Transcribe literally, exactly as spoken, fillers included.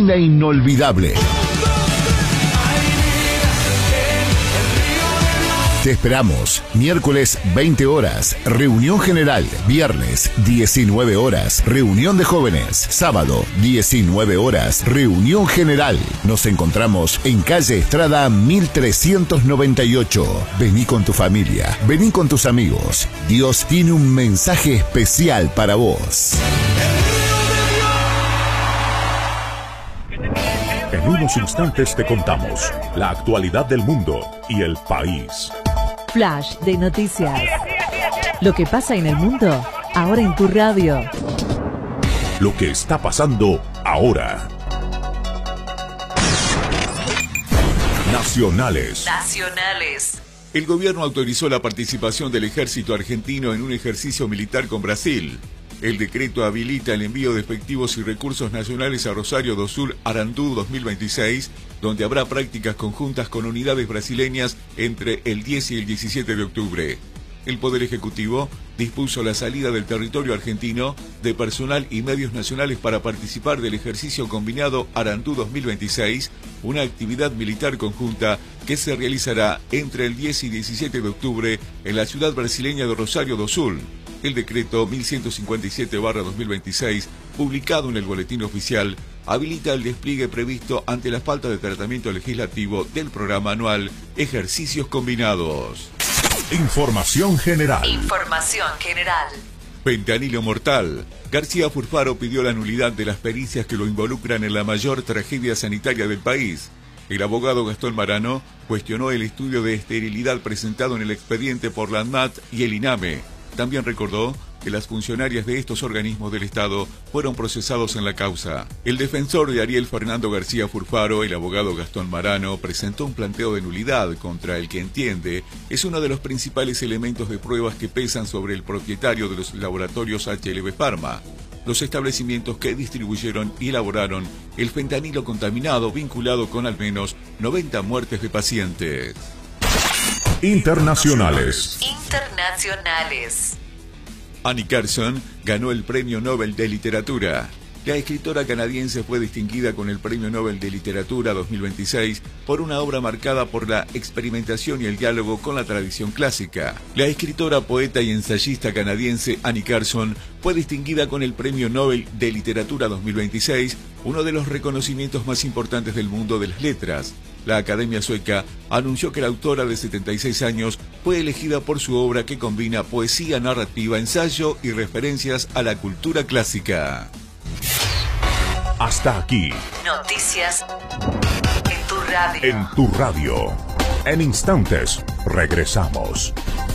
una inolvidable. Te esperamos. Miércoles veinte horas, reunión general. Viernes diecinueve horas, reunión de jóvenes. Sábado diecinueve horas, reunión general. Nos encontramos en calle Estrada mil trescientos noventa y ocho. Vení con tu familia, vení con tus amigos. Dios tiene un mensaje especial para vos. En unos instantes te contamos la actualidad del mundo y el país. Flash de noticias. Lo que pasa en el mundo, ahora en tu radio. Lo que está pasando ahora. Nacionales. Nacionales. El gobierno autorizó la participación del ejército argentino en un ejercicio militar con Brasil. El decreto habilita el envío de efectivos y recursos nacionales a Rosario do Sul Arandú dos mil veintiséis, donde habrá prácticas conjuntas con unidades brasileñas entre el diez y el diecisiete de octubre. El Poder Ejecutivo dispuso la salida del territorio argentino de personal y medios nacionales para participar del ejercicio combinado Arandú dos mil veintiséis, una actividad militar conjunta que se realizará entre el diez y diecisiete de octubre en la ciudad brasileña de Rosario do Sul. El decreto mil ciento cincuenta y siete barra dos mil veintiséis, publicado en el Boletín Oficial, habilita el despliegue previsto ante la falta de tratamiento legislativo del programa anual Ejercicios Combinados. Información general. Información general. Fentanilo mortal. García Furfaro pidió la nulidad de las pericias que lo involucran en la mayor tragedia sanitaria del país. El abogado Gastón Marano cuestionó el estudio de esterilidad presentado en el expediente por la ANMAT y el INAME. También recordó que las funcionarias de estos organismos del Estado fueron procesados en la causa. El defensor de Ariel Fernando García Furfaro, el abogado Gastón Marano, presentó un planteo de nulidad contra el que entiende es uno de los principales elementos de pruebas que pesan sobre el propietario de los laboratorios H L B Pharma, los establecimientos que distribuyeron y elaboraron el fentanilo contaminado vinculado con al menos noventa muertes de pacientes. Internacionales. Internacionales. Annie Carson ganó el Premio Nobel de Literatura. La escritora canadiense fue distinguida con el Premio Nobel de Literatura dos mil veintiséis por una obra marcada por la experimentación y el diálogo con la tradición clásica. La escritora, poeta y ensayista canadiense Annie Carson fue distinguida con el Premio Nobel de Literatura dos mil veintiséis, uno de los reconocimientos más importantes del mundo de las letras. La Academia Sueca anunció que la autora de setenta y seis años fue elegida por su obra que combina poesía, narrativa, ensayo y referencias a la cultura clásica. Hasta aquí. Noticias en tu radio. En tu radio. En instantes, regresamos.